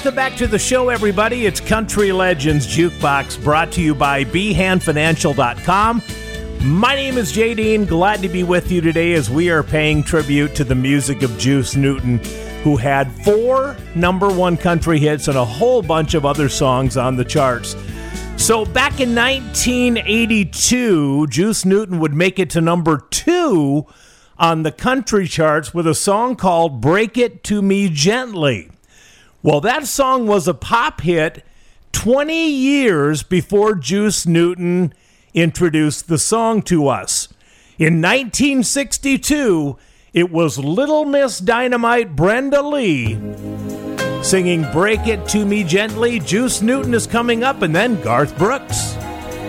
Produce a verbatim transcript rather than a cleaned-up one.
Welcome back to the show, everybody. It's Country Legends Jukebox, brought to you by b hand financial dot com. My name is Jay Dean. Glad to be with you today as we are paying tribute to the music of Juice Newton, who had four number one country hits and a whole bunch of other songs on the charts. So back in nineteen eighty-two, Juice Newton would make it to number two on the country charts with a song called Break It to Me Gently. Well, that song was a pop hit twenty years before Juice Newton introduced the song to us. In nineteen sixty-two, it was Little Miss Dynamite Brenda Lee singing Break It to Me Gently. Juice Newton is coming up, and then Garth Brooks.